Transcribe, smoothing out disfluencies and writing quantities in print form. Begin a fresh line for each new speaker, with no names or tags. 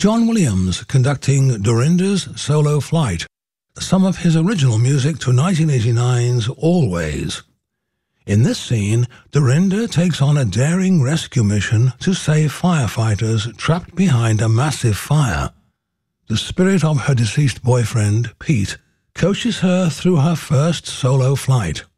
John Williams conducting Dorinda's solo flight, some of his original music to 1989's Always. In this scene, Dorinda takes on a daring rescue mission to save firefighters trapped behind a massive fire. The spirit of her deceased boyfriend, Pete, coaches her through her first solo flight.